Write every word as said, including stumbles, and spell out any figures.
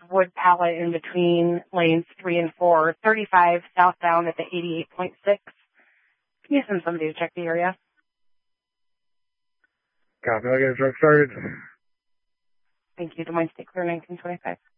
wood pallet in between lanes three and four, thirty-five southbound at the eighty-eight point six. Can you send somebody to check the area? Copy. I'll get a truck started. Thank you. Des Moines State Clear nineteen twenty-five.